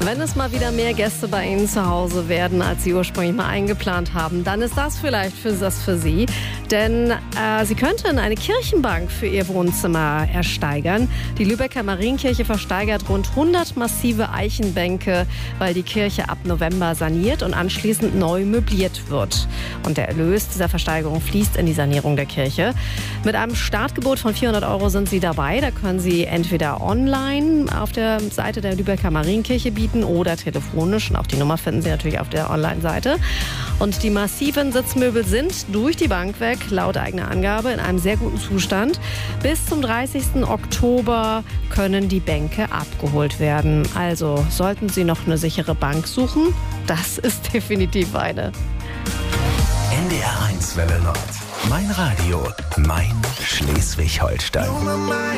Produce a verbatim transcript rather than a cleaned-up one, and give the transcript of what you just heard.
Wenn es mal wieder mehr Gäste bei Ihnen zu Hause werden, als Sie ursprünglich mal eingeplant haben, dann ist das vielleicht für das für Sie. Denn äh, Sie könnten eine Kirchenbank für Ihr Wohnzimmer ersteigern. Die Lübecker Marienkirche versteigert rund hundert massive Eichenbänke, weil die Kirche ab November saniert und anschließend neu möbliert wird. Und der Erlös dieser Versteigerung fließt in die Sanierung der Kirche. Mit einem Startgebot von vierhundert Euro sind Sie dabei. Da können Sie entweder online auf der Seite der Lübecker Marienkirche bieten oder telefonisch. Und auch die Nummer finden Sie natürlich auf der Online-Seite. Und die massiven Sitzmöbel sind durch die Bank weg, laut eigener Angabe, in einem sehr guten Zustand. Bis zum dreißigsten Oktober können die Bänke abgeholt werden. Also sollten Sie noch eine sichere Bank suchen, das ist definitiv eine. N D R eins Welle Nord. Mein Radio, mein Schleswig-Holstein.